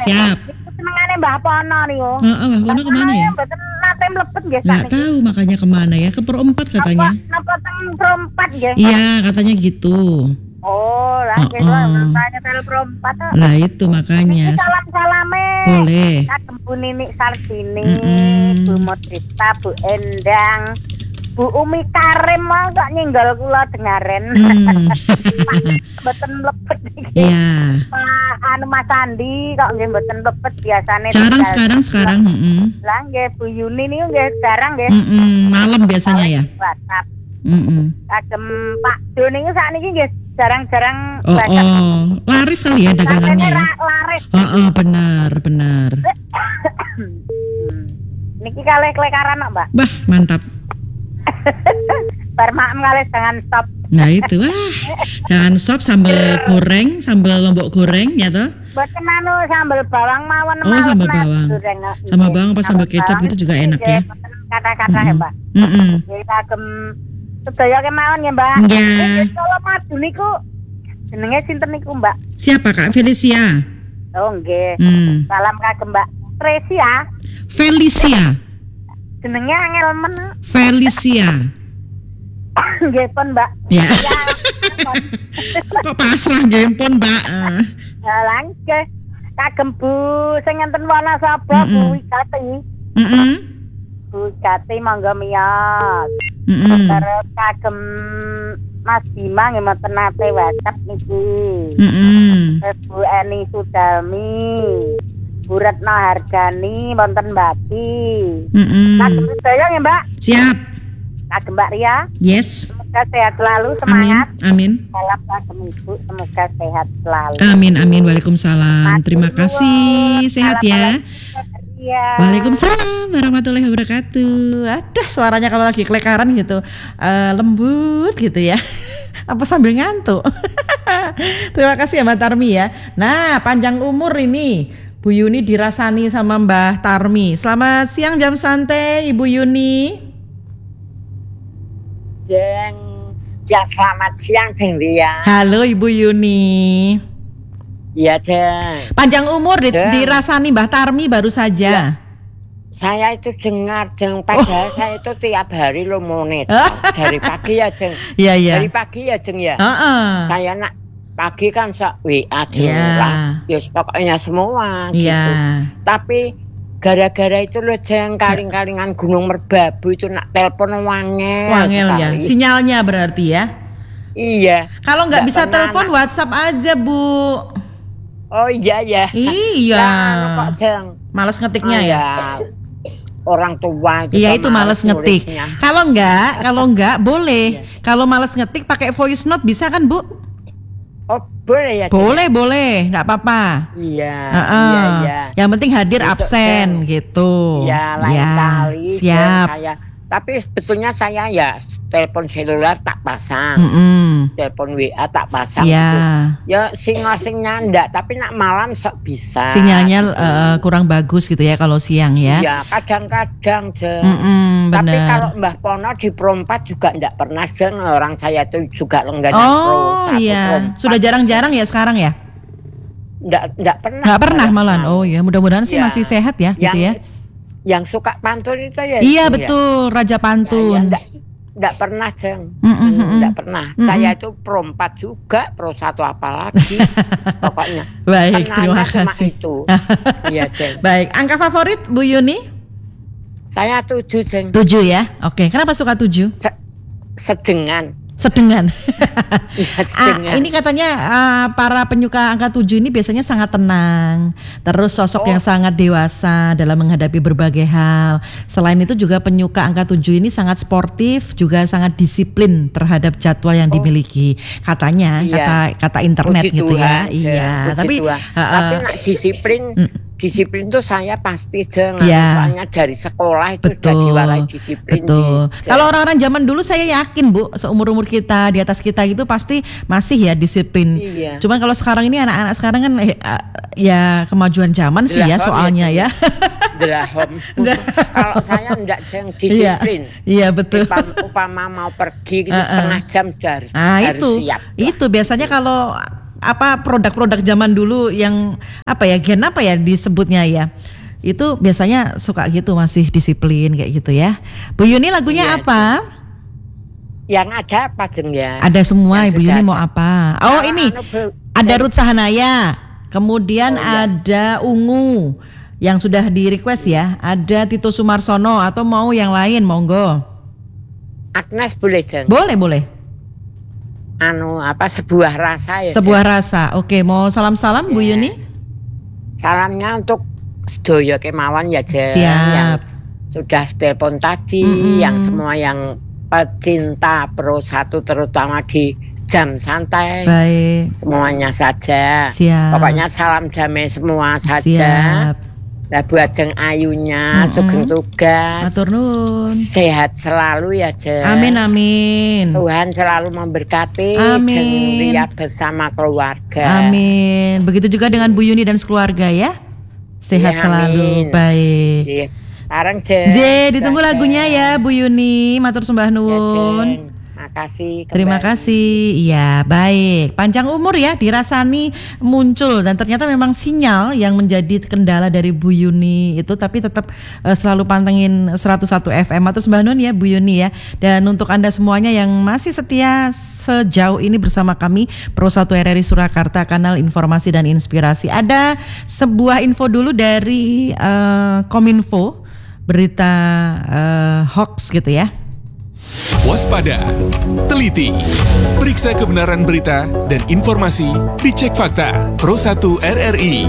Siap. Senengane Mbah Pono niku. Heeh, Mbah Pono kemana ya? Mboten nate mlebet nggih Nggak tahu makanya kemana ya, ke Perempat katanya. Napa teng Perempat nggih? Iya, katanya gitu. Oh, lah nggih tanya tel Perempat. Lah itu makanya. Salam-salame. Boleh. Kagem Bu Nini Sarbini, Bu Modrita, Bu Endang, Bu Umi Karim mau gak nyinggal kula dengaren. Mboten mlebet iki. Iya. Pak Mas Andi kok nggih mboten mlebet biasane. Jarang sekarang. Lah nggih Bu Yuni niku nggih jarang nggih. Malam biasanya ya. WhatsApp. Kagem Pak Do niku sakniki nggih jarang-jarang WhatsApp. Laris kali ya dagangannya ya. Laris. Benar. Niki kalih klekaran kok, Mbak. Bah, mantap. Bar maem kalih jangan stop. Nah itu jangan stop sambal goreng, sambal lombok goreng ya toh? Mboten anu sambal bawang mawon. Oh, sambal bawang. Sambal bawang apa sambal kecap itu juga enak ya. Kata-kata ya, Mbak. Nggih kagem sedaya kemawon nggih, Mbak. Nggih. Kalau madu niku jenenge sinten niku, Mbak? Siapa Kak Felicia? Oh, nggih. Salam kagem Mbak Tresia. Felicia. Jenenge angel men. Felicia. Nggih pun, Mbak. Ya. Kok pasrah nggih pun, Mbak. Lah nggih. Kagem Bu sing enten Wonosobo, Bu Wigati. Bu Wigati monggo miyos. Terus kagem Mas Bima nggih mboten nate WhatsApp niki. Terus Bu Eni Sudami, Bu Retno Hargani wonten Mbati. Kagem sedaya nggih, Mbak. Siap. Kagem Mbak Ria. Yes. Semoga sehat selalu, semangat. Amin. Salam kagem Ibu, semoga sehat selalu. Amin. Waalaikumsalam. Terima kasih. Sehat ya. Iya. Waalaikumsalam warahmatullahi wabarakatuh. Aduh, suaranya kalau lagi kelekaran gitu lembut gitu ya. Apa sambil ngantuk? Terima kasih ya Mbak Tarmi ya. Nah, panjang umur ini Bu Yuni dirasani sama Mbah Tarmi. Selamat siang jam santai Ibu Yuni. Ya selamat siang Ceng Ria. Halo Ibu Yuni. Iya Ceng. Panjang umur dirasani Mbah Tarmi baru saja. Ya. Saya itu dengar Ceng, padahal saya itu tiap hari lo monet dari pagi ya Ceng. Iya. Dari pagi ya Ceng ya. Saya nak pagi kan WA Ceng lah. Ya pokoknya semua gitu. Tapi gara-gara itu lo Ceng kaling-kalingan Gunung Merbabu itu nak telepon wangel ya. Sinyalnya berarti ya. Iya. Kalau nggak bisa telepon WhatsApp aja Bu. Oh iya ya. Iya. Kok Ceng. Males ngetiknya ya. Orang tua itu. Iya itu males ngetik. Kalau enggak boleh. Kalau males ngetik pakai voice note bisa kan Bu? Oh boleh ya. Boleh, nggak apa-apa. Iya. Yang penting hadir absen gitu. Iya lain kali. Siap. Tapi sebetulnya saya ya telepon seluler tak pasang, telepon WA tak pasang. Gitu. Ya sing-singnya ndak, tapi nak malam sok bisa. Sinyalnya kurang bagus gitu ya kalau siang ya. Iya kadang-kadang Jeng. Tapi kalau Mbah Pono di Perempat juga ndak pernah Jeng. Orang saya itu juga langganan Pro. Oh iya, sudah jarang-jarang ya sekarang ya. Ndak pernah. Nggak pernah malah. Oh ya mudah-mudahan sih masih sehat ya gitu ya. Yang suka pantun itu ya. Iya betul, Raja Pantun. Enggak pernah Jeng. Enggak pernah. Saya itu Pro 4 juga, Pro 1 apalagi. Pokoknya. Baik, terima kasih. Itu. Iya Jeng. Baik, angka favorit Bu Yuni? Saya 7 Jeng. 7 ya. Oke, kenapa suka 7? Sedengan. Ini katanya para penyuka angka 7 ini biasanya sangat tenang. Terus sosok yang sangat dewasa dalam menghadapi berbagai hal. Selain itu juga penyuka angka 7 ini sangat sportif, juga sangat disiplin terhadap jadwal yang dimiliki. Katanya, kata internet Puji gitu Tuhan, ya. Iya, tapi nak disiplin tuh saya pasti Jeng. Soalnya dari sekolah itu sudah diwarai disiplin. Betul. Kalau orang-orang zaman dulu saya yakin Bu, seumur-umur kita, di atas kita itu pasti masih ya disiplin. Iya. Cuman kalau sekarang ini anak-anak sekarang kan ya kemajuan zaman sih ya soalnya ya. Kalau saya enggak Jeng, disiplin. Iya betul. Upama mau pergi gitu, setengah jam harus itu, siap. Itu biasanya kalau produk-produk zaman dulu yang gen disebutnya ya. Itu biasanya suka gitu, masih disiplin kayak gitu ya. Bu Yuni lagunya apa? Yang ada apa Jeng ya? Ada semua. Ibu Yuni mau apa? Oh ini ada Ruth Sahanaya, kemudian ada Ungu yang sudah di request ya. Ada Tito Sumarsono atau mau yang lain, monggo. Agnes boleh Jeng? Boleh. Sebuah rasa ya. Sebuah rasa. Oke, mau salam-salam Bu Yuni? Salamnya untuk sedoyo kemawon ya Jeng. Siap. Yang sudah telepon tadi, yang semua yang pecinta Pro 1 terutama di jam santai. Baik. Semuanya saja. Siap. Pokoknya salam damai semua saja. Siap. Lah buat Jeng Ayunya, sugeng tugas. Matur nuwun. Sehat selalu ya Jeng. Amin. Tuhan selalu memberkati Jeng Ria bersama keluarga. Amin. Begitu juga dengan Bu Yuni dan sekeluarga ya. Sehat selalu. Baik. Sekarang Jeng. Ditunggu lagunya ya Bu Yuni. Matur sembah nuwun. Makasih. Terima kasih. Iya, baik. Panjang umur ya dirasani muncul, dan ternyata memang sinyal yang menjadi kendala dari Bu Yuni itu, tapi tetap selalu pantengin 101 FM. Matur sembah nuwun ya Bu Yuni ya. Dan untuk Anda semuanya yang masih setia sejauh ini bersama kami Pro 1 RRI Surakarta, kanal informasi dan inspirasi. Ada sebuah info dulu dari Kominfo, berita hoax gitu ya. Waspada, teliti, periksa kebenaran berita dan informasi, dicek fakta. Pro 1 RRI.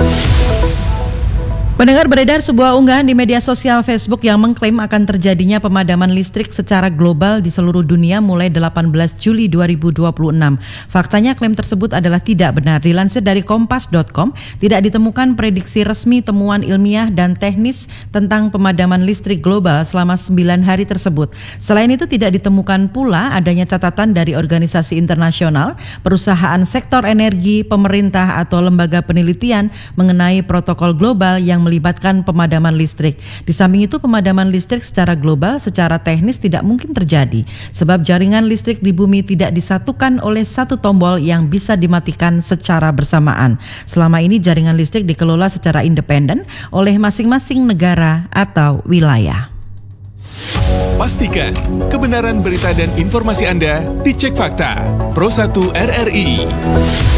Pendengar, beredar sebuah unggahan di media sosial Facebook yang mengklaim akan terjadinya pemadaman listrik secara global di seluruh dunia mulai 18 Juli 2026. Faktanya klaim tersebut adalah tidak benar. Dilansir dari kompas.com, tidak ditemukan prediksi resmi temuan ilmiah dan teknis tentang pemadaman listrik global selama 9 hari tersebut. Selain itu tidak ditemukan pula adanya catatan dari organisasi internasional, perusahaan sektor energi, pemerintah atau lembaga penelitian mengenai protokol global yang melibatkan pemadaman listrik. Di samping itu, pemadaman listrik secara global secara teknis tidak mungkin terjadi sebab jaringan listrik di bumi tidak disatukan oleh satu tombol yang bisa dimatikan secara bersamaan. Selama ini jaringan listrik dikelola secara independen oleh masing-masing negara atau wilayah. Pastikan kebenaran berita dan informasi Anda dicek fakta. Pro 1 RRI.